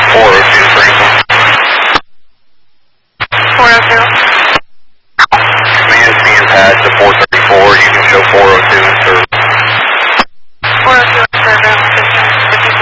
402 Franklin. 402. Command being pad to 434. You can show 402 in service.